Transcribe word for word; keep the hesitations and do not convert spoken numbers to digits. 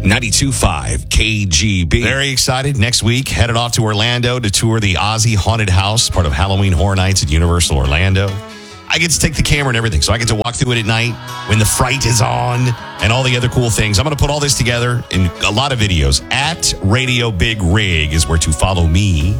ninety-two point five K G B. Very excited. Next week, headed off to Orlando to tour the Ozzy Haunted House, part of Halloween Horror Nights at Universal Orlando. I get to take the camera and everything, so I get to walk through it at night when the fright is on and all the other cool things. I'm going to put all this together in a lot of videos. At Radio Big Rig is where to follow me.